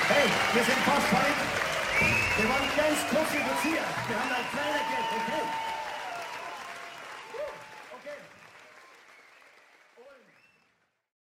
Hey, wir sind fast fertig. Wir wollen ganz kurz reduzieren. Wir haben ein kleines Geld.